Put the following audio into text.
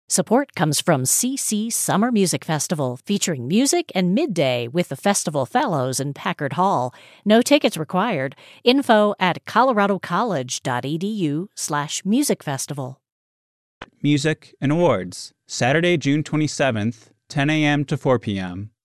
Support comes from CC Summer Music Festival, featuring music and midday with the Festival Fellows in Packard Hall. No tickets required. Info at coloradocollege.edu/musicfestival. Music and Awards, Saturday, June 27th, 10 a.m. to 4 p.m.